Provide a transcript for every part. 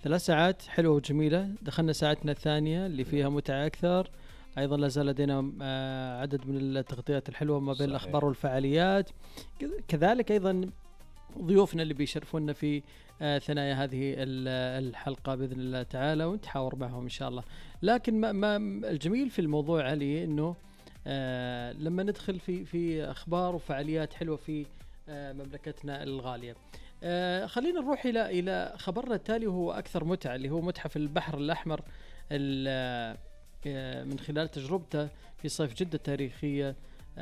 3 ساعات حلوة وجميلة. دخلنا ساعتنا الثانية اللي فيها متعة أكثر. أيضا لا زال لدينا عدد من التغطيات الحلوة ما بين صحيح. الأخبار والفعاليات. كذلك أيضا ضيوفنا اللي بيشرفونا في ثنايا هذه الحلقة بإذن الله تعالى، ونتحاور معهم إن شاء الله. لكن ما الجميل في الموضوع علي إنه لما ندخل في أخبار وفعاليات حلوة في مملكتنا الغالية. خلينا نروح إلى خبرنا التالي، وهو أكثر متعة، اللي هو متحف البحر الأحمر من خلال تجربته في صيف جدة التاريخية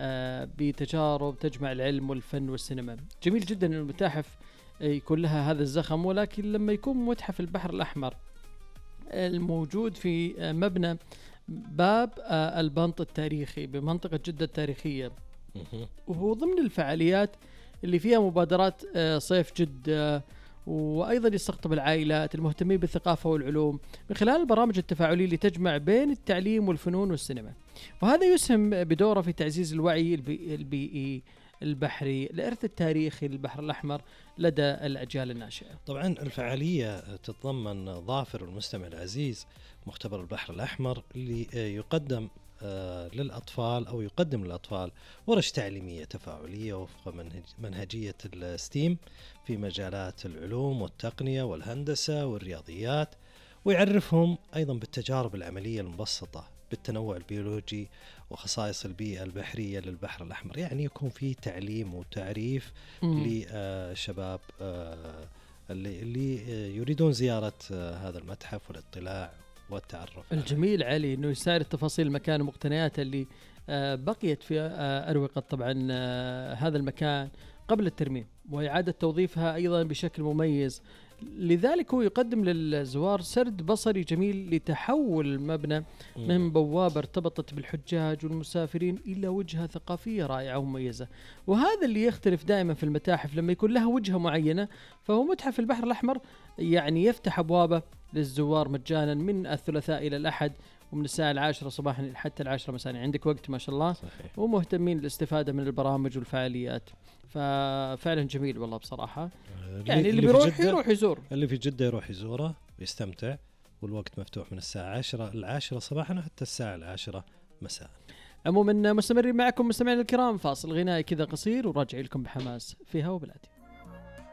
بتجارب تجمع العلم والفن والسينما. جميل جدا أن المتاحف يكون لها هذا الزخم، ولكن لما يكون متحف البحر الأحمر الموجود في مبنى باب البنط التاريخي بمنطقة جدة التاريخية، وهو ضمن الفعاليات اللي فيها مبادرات صيف جدة، وأيضا يستقطب العائلات المهتمين بالثقافة والعلوم من خلال البرامج التفاعلية اللي تجمع بين التعليم والفنون والسينما. وهذا يسهم بدوره في تعزيز الوعي البيئي البحري، الإرث التاريخي للبحر الأحمر لدى الأجيال الناشئة. طبعا الفعالية تتضمن ظافر المستمع العزيز مختبر البحر الأحمر اللي يقدم للأطفال أو يقدم للأطفال ورش تعليمية تفاعلية وفق منهجية الستيم في مجالات العلوم والتقنية والهندسة والرياضيات، ويعرفهم أيضا بالتجارب العملية المبسطة بالتنوع البيولوجي وخصائص البيئة البحرية للبحر الأحمر. يعني يكون في تعليم وتعريف للشباب اللي يريدون زيارة هذا المتحف والاطلاع والتعرف. الجميل علي أنه يسائر التفاصيل المكان ومقتنياته اللي بقيت في أروقة طبعا هذا المكان قبل الترميم وإعادة توظيفها أيضا بشكل مميز. لذلك هو يقدم للزوار سرد بصري جميل لتحول المبنى من بوابة ارتبطت بالحجاج والمسافرين إلى وجهة ثقافية رائعة ومميزة. وهذا اللي يختلف دائما في المتاحف لما يكون لها وجهة معينة. فهو متحف البحر الأحمر يعني يفتح أبوابه للزوار مجانا من الثلاثاء إلى الأحد، ومن الساعة 10 صباحا حتى 10 مساء. عندك وقت ما شاء الله. صحيح. ومهتمين للاستفادة من البرامج والفعاليات. ففعلا جميل والله بصراحة. يعني اللي بيروح يروح يزور، اللي في جدة يروح يزوره ويستمتع، والوقت مفتوح من الساعة 10 صباحا حتى الساعة 10 مساء. عموما مستمرين معكم مستمعين الكرام، فاصل غنائي كذا قصير وراجع لكم بحماس فيها وبلادي.